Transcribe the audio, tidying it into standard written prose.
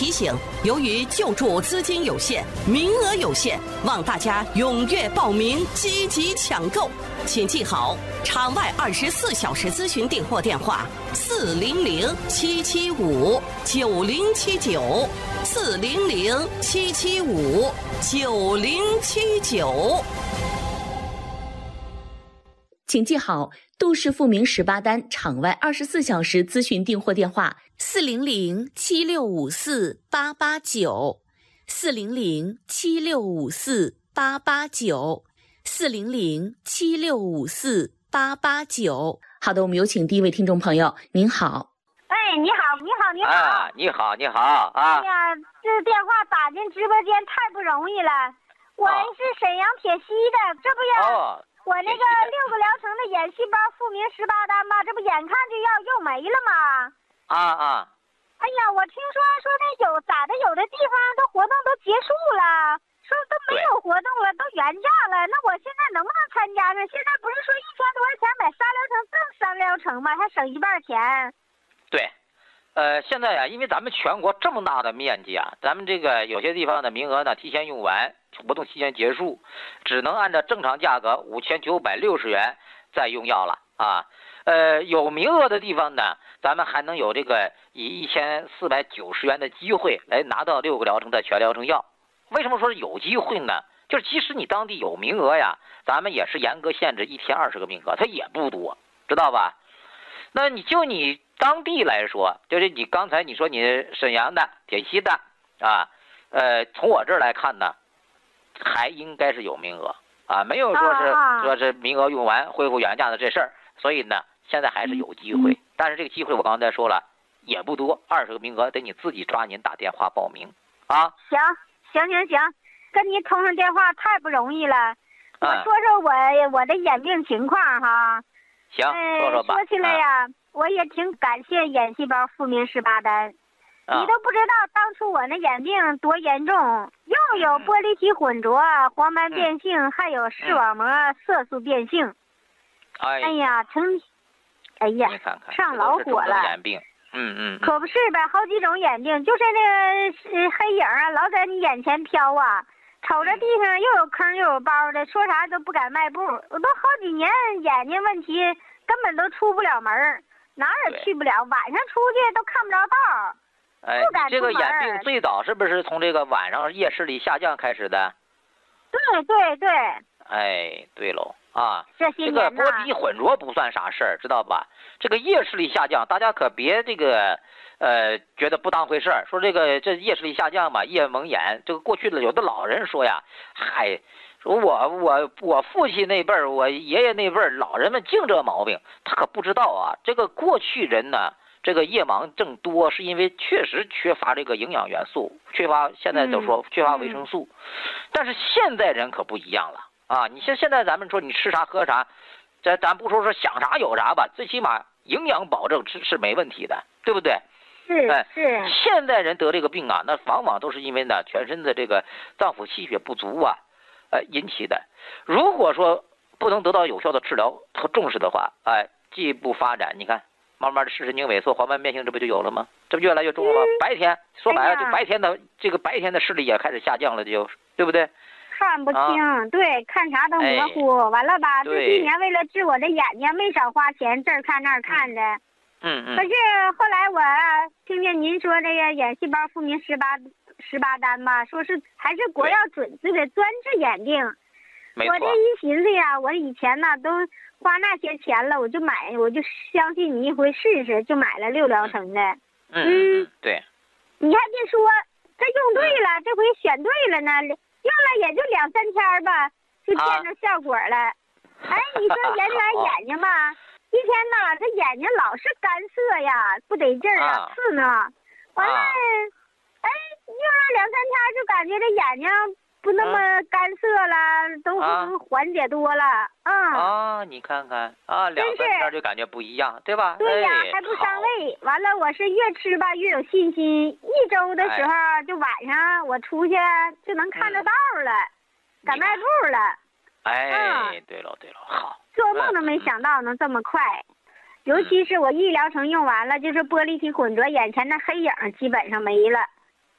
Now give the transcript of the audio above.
提醒，由于救助资金有限，名额有限，望大家踊跃报名，积极抢购。请记好，场外24小时咨询订货电话：400-775-9079，400-775-9079。 请记好，杜氏富民18单场外24小时咨询订货电话：400-765-489，400-765-489。好的，我们有请第一位听众朋友，您好。 哎，你好。 你好啊！ 哎呀，这电话打进直播间太不容易了。我是沈阳铁西的，这不要我那个6个疗程的眼细胞复明18单吧，这不眼看就要又没了吗？哎呀，我听说那有的地方都活动都结束了，说都没有活动了，都原价了。那我现在能不能参加呢？现在不是说1000多块钱买3疗程赠3疗程吗？还省一半钱。 对。现在呀，因为咱们全国这么大的面积啊，咱们这个有些地方的名额呢提前用完，活动提前结束，只能按照正常价格5960元再用药了啊。有名额的地方呢，咱们还能有这个以1490元的机会来拿到6个疗程的全疗程药。为什么说是有机会呢？就是即使你当地有名额呀，咱们也是严格限制1天20个名额，它也不多，知道吧？那你当地来说，就是你刚才你说你沈阳的、铁西的啊，从我这儿来看呢，还应该是有名额啊，没有说是名额用完恢复原价的这事儿，所以呢，现在还是有机会，但是这个机会我刚才说了也不多，20个名额得你自己抓紧打电话报名啊。 行，跟你通上电话太不容易了。我说说我的眼病情况哈。 行，说说吧。 说起来呀，我也挺感谢眼细胞复明18单。你都不知道当初我那眼病多严重，又有玻璃体混浊、黄斑变性，还有视网膜色素变性。哎呀， 你看看上老火了。 眼病， 可不是呗，好几种眼病，就是那个黑影啊，老在你眼前飘啊。瞅着地上又有坑又有包的，说啥都不敢迈步。我都好几年眼睛问题，根本都出不了门，哪也去不了。晚上出去都看不着道，不敢出门。 这个眼病最早是不是从这个晚上夜视力下降开始的？ 对。 哎，对喽啊， 这个玻璃混浊不算啥事儿，知道吧？这个夜视力下降，大家可别这个觉得不当回事儿，说这夜视力下降嘛，夜蒙眼。这个过去的有的老人说呀，嗨，说我父亲那辈儿，我爷爷那辈儿，老人们净这毛病，他可不知道啊。这个过去人呢，这个夜盲症多，是因为确实缺乏这个营养元素，现在就说缺乏维生素。但是现在人可不一样了啊！你现在咱们说你吃啥喝啥，咱不说想啥有啥吧，最起码营养保证是没问题的，对不对？ 是。 现在人得这个病啊，那往往都是因为呢全身的这个脏腑气血不足啊，引起的。如果说不能得到有效的治疗和重视的话，进一步发展，你看慢慢的视神经萎缩、黄斑变性，这不就有了吗？这不越来越重了吗？白天说白了，就白天的视力也开始下降了，就对不对？ 看不清，对，看啥都模糊。完了吧？这今年为了治我的眼睛，没少花钱，这儿看那儿看的。可是后来我听见您说这个眼细胞复明18单吧，说是还是国药准这个专治眼病。我这一寻思呀，我以前呢都花那些钱了，我就相信你一回试试，就买了6疗程的。 对。 你还别说，这用对了，这回选对了呢。用了也就2-3天吧，就见着效果了。你说人眼睛吧，一天呐，这眼睛老是干涩呀，不得劲儿啊，刺呢。完了，用了2-3天就感觉这眼睛不那么干涩了，都缓解多了。 你看看啊，2-3天就感觉不一样，对吧？ 对呀，还不伤胃。完了，我是越吃吧越有信心。1周的时候，就晚上我出去就能看着道了，敢迈步了。 对了，好。 做梦都没想到能这么快，尤其是我1疗程用完了，就是玻璃体混浊，眼前的黑影基本上没了。